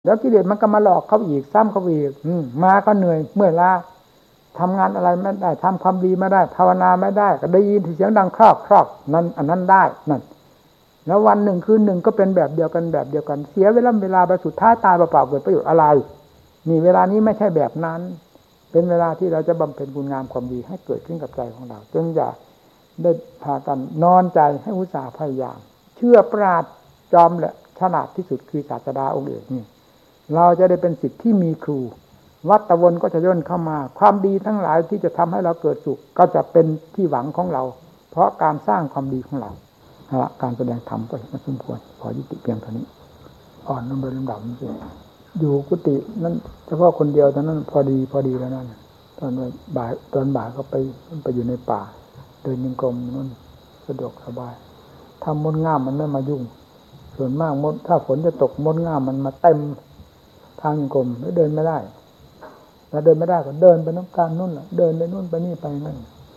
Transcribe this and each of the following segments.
แล้วกิเลสมันก็มาหลอกเขาอีกซ้ำเขาอีกมาก็เหนื่อยเมื่อยล้าทำงานอะไรไม่ได้ทำความดีไม่ได้ภาวนาไม่ได้ก็ได้ยินเสียงดังครอกครอกนั่นอันนั้นได้นั่นแล้ววันหนึ่งคืนหนึ่งก็เป็นแบบเดียวกันแบบเดียวกันเสียเวลาไปสุดท้ายตายเปล่าๆเกิดประโยชน์อะไรนี่เวลานี้ไม่ใช่แบบนั้นเป็นเวลาที่เราจะบำเพ็ญคุณงามความดีให้เกิดขึ้นกับใจของเราจึงอย่าได้พากันนอนใจให้อุตสาห์พยายามเชื่อปราดจอมและฉลาดที่สุดคือศาสดาองค์เอกนี่เราจะได้เป็นศิษย์ที่มีครูวัฏวนก็จะย่นเข้ามาความดีทั้งหลายที่จะทำให้เราเกิดสุขก็จะเป็นที่หวังของเราเพราะการสร้างความดีของเราการแสดงธรรมก็เห็นสมควรขอยุติเพียงเท่านี้อ่อนลงโดยลำดับนี่สิอยู่กุฏินั้นเฉพาะคนเดียวตอนนั้นพอดีแล้วนั่นตอนบ่ายก็ไปอยู่ในป่าเดินยังกรมนั่นสะดวกสบายถ้ามดง่ามมันไม่มายุ่งส่วนมากมดถ้าฝนจะตกมดง่ามมันมาเต็มทางยังกรมแล้วเดินไม่ได้แล้วเดินไม่ได้ก็เดินไปน้ำตาลนู่นแหละเดินไปนู่นไปนี่ไปนั่น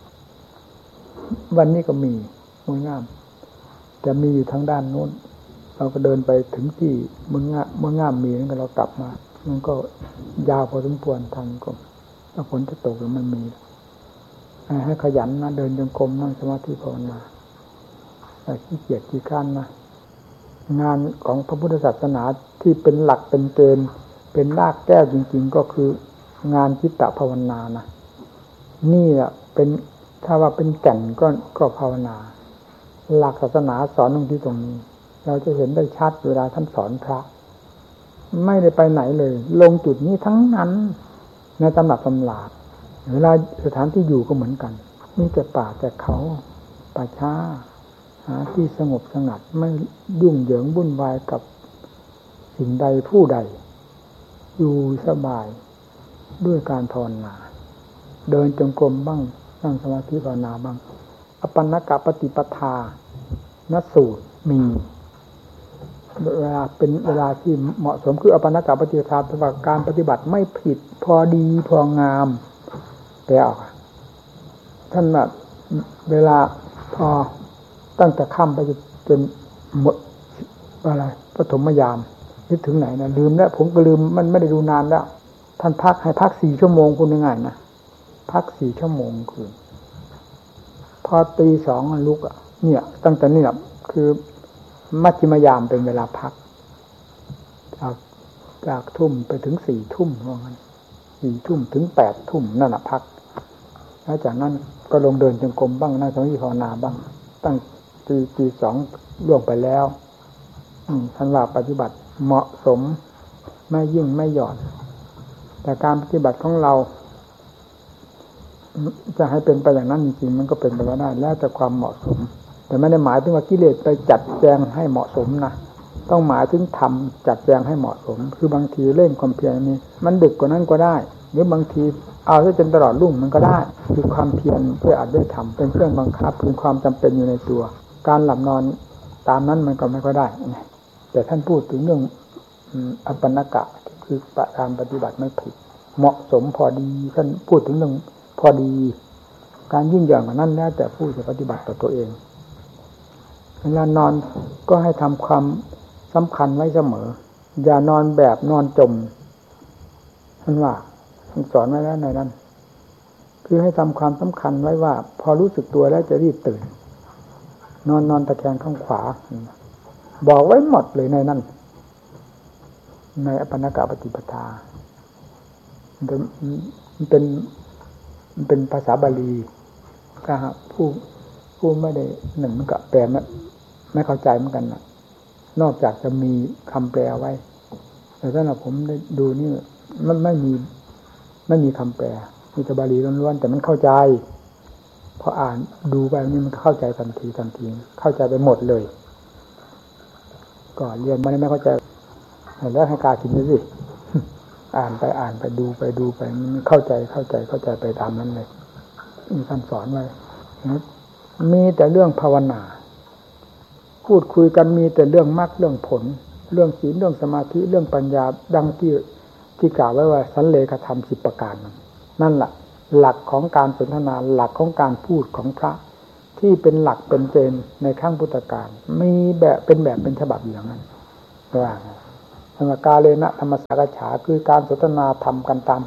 วันนี้ก็มีมดง่ามแต่มีอยู่ทางด้านนู้นเราก็เดินไปถึงที่มดง่ามมีนั่นก็เรากลับมามันก็ยาวพอสมควรทางยังกรมถ้าฝนจะตกแล้วมันมีให้ขยันนะเดินจงกรมนั่งสมาธิภาวนาแต่ขี้เกียจขี้ข้านนะงานของพระพุทธศาสนาที่เป็นหลักเป็นเกณฑ์เป็นรากแก้วจริงๆก็คืองานจิตตภาวนานะนี่แหละเป็นถ้าว่าเป็นแก่นก็ภาวนาหลักศาสนาสอนตรงที่ตรงนี้เราจะเห็นได้ชัดเวลาท่านสอนพระไม่ได้ไปไหนเลยลงจุดนี้ทั้งนั้นในตำหนักตำราเวลาสถานที่อยู่ก็เหมือนกันมีแต่ป่าแต่เขาป่าช้าหาที่สงบสงัดไม่ยุ่งเหยิงวุ่นวายกับสิ่งใดผู้ใดอยู่สบายด้วยการภาวนาเดินจงกรมบ้างนั่งสมาธิภาวนาบ้างอปันนกปฏิปทานสูตรมีเวลาเป็นเวลาที่เหมาะสมคืออปันนกปฏิปทาเป็นการปฏิบัติไม่ผิดพอดีพองามแต่ออกท่านแบบเวลาพอตั้งแต่ค่ำไปจนหมดอะไรปฐมยามนึกถึงไหนนะลืมแล้วผมก็ลืมมันไม่ได้ดูนานแล้วท่านพักให้พัก4 ชั่วโมงคุณยังไงนะพัก4 ชั่วโมงคืนพอตี 2ลุกเนี่ยตั้งแต่นี่แหละคือมัชฌิมยามเป็นเวลาพักจากทุ่มไปถึง4 ทุ่มว่างั้น4 ทุ่มถึง8 ทุ่มนั่นแหละพักแล้วจากนั้นก็ลงเดินจงกรมบ้างนั่งสมาธิภาวนาบ้างตั้งตี 2ล่วงไปแล้วท่านว่าปฏิบัติเหมาะสมไม่ยิ่งไม่หย่อนแต่การปฏิบัติของเราจะให้เป็นไปอย่างนั้นจริงๆมันก็เป็นไปไม่ได้แล้วแต่ความเหมาะสมแต่ไม่ได้หมายถึงว่ากิเลสไปจัดแจงให้เหมาะสมนะต้องหมายถึงทำจัดแจงให้เหมาะสมคือบางทีเล่นความเพียรนี้มันดึกกว่านั้นก็ได้หรือบางทีเอาซะจนตลอดรุ่งมันก็ได้คือความเพียรเพื่ออัดด้วยธรรมเป็นเครื่องบังคับเป็นความจำเป็นอยู่ในตัวการหลับนอนตามนั้นมันก็ไม่ค่อยได้แต่ท่านพูดถึงเรื่องอัปปนกะคือการปฏิบัติไม่ผิดเหมาะสมพอดีท่านพูดถึงเรื่องพอดีการยิ่งหย่อนกว่านั้นแล้วแต่ผู้จะปฏิบัติต่อตัวเองเวลานอนก็ให้ทำความสำคัญไว้เสมออย่านอนแบบนอนจมท่านว่าท่านสอนไว้แล้วในนั้นคือให้ทำความสำคัญไว้ว่าพอรู้สึกตัวแล้วจะรีบตื่นนอนตะแคงข้างขวาบอกไว้หมดเลยในนั้นในอปันนกปฏิปทามันเป็นภาษาบาลีก็ผู้ไม่ได้หนึ่งมันก็แปลไม่เข้าใจเหมือนกันนะนอกจากจะมีคำแปลไว้แต่ถ้าผมได้ดูนี่มันไม่มีคำแปลมีแต่บาลีล้วนๆแต่มันเข้าใจพออ่านดูไปนี่มันเข้าใจทันทีเข้าใจไปหมดเลยก่อนเรียนไม่เข้าใจแล้วให้กากินไปสิอ่านไปดูไปมันเข้าใจไปตามนั้นเลยมีท่านสอนไว้มีแต่เรื่องภาวนาพูดคุยกันมีแต่เรื่องมรรคเรื่องผลเรื่องศีลเรื่องสมาธิเรื่องปัญญาดังที่กล่าวไว้ว่าสันเลขธรรม10 ประการนั่นแหละหลักของการสนทนาหลักของการพูดของพระที่เป็นหลักเป็นเกณฑ์ในครั้งพุทธกาลมีแบบเป็นฉบับอย่างนั้นว่าธรรมกาเลนะธรรมสักฉาคือการสนทนาธรรมกันตาม